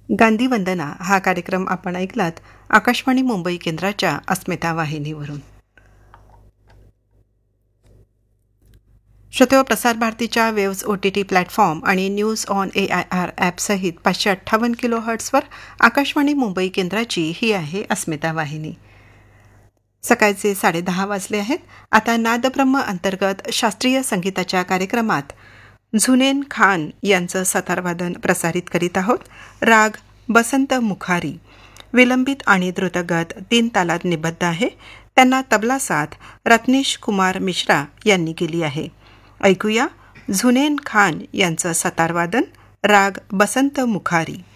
गांधी वंदना हा कार्यक्रम आपण ऐकलात आकाशवाणी मुंबई केंद्राच्या अस्मिता वाहिनीवरून. श्रोतेहो, प्रसार भारतीच्या वेव्स OTT प्लॅटफॉर्म आणि news on AIR ॲपसहित 558 किलोहर्ट्झवर Akashvani Mumbai केंद्राची ही आहे अस्मिता वाहिनी. सकाळचे 10:30 वाजले आहेत. आता नादब्रह्म अंतर्गत शास्त्रीय संगीताच्या कार्यक्रमात झुनेन खान यांचं सतारवादन प्रसारित करीत आहोत. राग बसंत मुखारी विलंबित आणि द्रुतगत 3 तालात निबद्ध आहे. त्यांना तबला साथ रत्नेश कुमार मिश्रा यांनी केली आहे. ऐकूया झुनेन खान यांचं सतारवादन राग बसंत मुखारी.